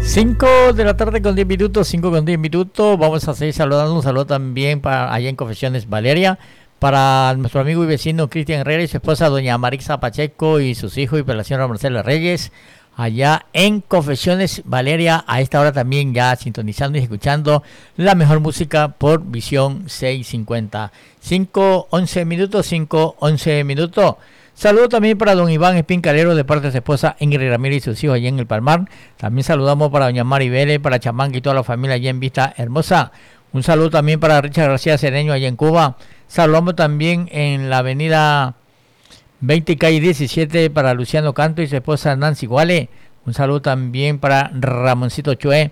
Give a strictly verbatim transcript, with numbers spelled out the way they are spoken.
cinco de la tarde con diez minutos, cinco con diez minutos. Vamos a seguir saludando. Un saludo también para allá en Confesiones Valeria, para nuestro amigo y vecino Cristian Herrera y su esposa doña Marisa Pacheco y sus hijos, y para la señora Marcela Reyes, allá en Confesiones Valeria, a esta hora también ya sintonizando y escuchando la mejor música por Visión seiscientos cincuenta. cinco, once minutos, cinco, once minutos. Saludo también para don Iván Espín Calero de parte de su esposa Ingrid Ramírez y sus hijos allá en el Palmar. También saludamos para doña Mari Vélez, para Chamán y toda la familia allá en Vista Hermosa. Un saludo también para Richard García Cedeño allá en Cuba. Saludamos también en la avenida veinte y calle diecisiete para Luciano Canto y su esposa Nancy Guale. Un saludo también para Ramoncito Chue